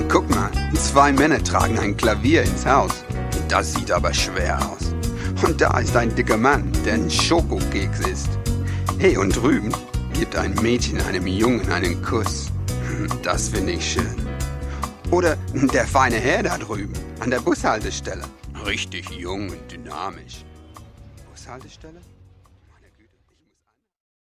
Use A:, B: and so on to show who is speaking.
A: Guck mal, 2 Männer tragen ein Klavier ins Haus. Das sieht aber schwer aus. Und da ist ein dicker Mann, der ein Schokokeks isst. Hey, und drüben gibt ein Mädchen einem Jungen einen Kuss. Das finde ich schön. Oder der feine Herr da drüben, an der Bushaltestelle. Richtig jung und dynamisch. Bushaltestelle?